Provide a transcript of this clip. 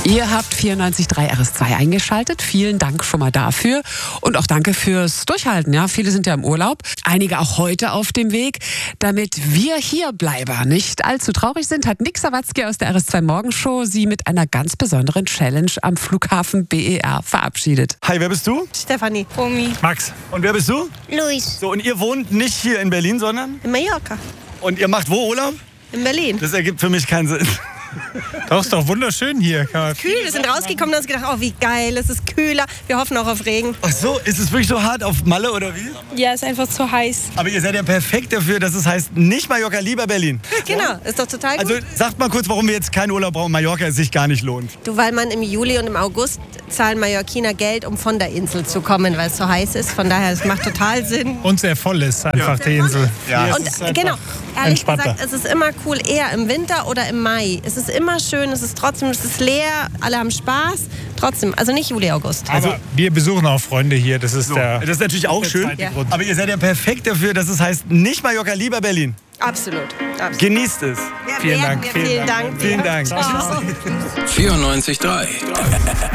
Ihr habt 94.3 RS2 eingeschaltet. Vielen Dank schon mal dafür. Und auch danke fürs Durchhalten. Ja, viele sind ja im Urlaub. Einige auch heute auf dem Weg. Damit wir Hierbleiber nicht allzu traurig sind, hat Nick Sawatzki aus der RS2 Morgenshow sie mit einer ganz besonderen Challenge am Flughafen BER verabschiedet. Hi, wer bist du? Stefanie. Romy. Max. Und wer bist du? Luis. So, und ihr wohnt nicht hier in Berlin, sondern? In Mallorca. Und ihr macht wo Urlaub? In Berlin. Das ergibt für mich keinen Sinn. Das ist doch wunderschön hier. Kühl, wir sind rausgekommen und haben uns gedacht, oh wie geil, es ist kühler. Wir hoffen auch auf Regen. Ach so, ist es wirklich so hart auf Malle oder wie? Ja, ist einfach zu heiß. Aber ihr seid ja perfekt dafür, dass es heißt, nicht Mallorca, lieber Berlin. Genau, ist doch total gut. Also sagt mal kurz, warum wir jetzt keinen Urlaub brauchen. Mallorca es sich gar nicht lohnt. Du, weil man im Juli und im August zahlen Mallorquiner Geld, um von der Insel zu kommen, weil es so heiß ist. Von daher, es macht total Sinn. Und sehr voll ist einfach die Insel. Ja. Und genau, ehrlich entspannter. gesagt, es ist immer cool, eher im Winter oder im Mai. Es ist immer schön, es ist leer, alle haben Spaß. Trotzdem, also nicht Juli, August. Also wir besuchen auch Freunde hier. Das ist Das ist natürlich auch schön. zweite Grund. Aber ihr seid ja perfekt dafür, dass es heißt, nicht Mallorca, lieber Berlin. Absolut. Genießt es. Ja, Vielen werden Dank, wir. vielen Dank. Vielen Dank. Vielen Dank. Ciao. 94.3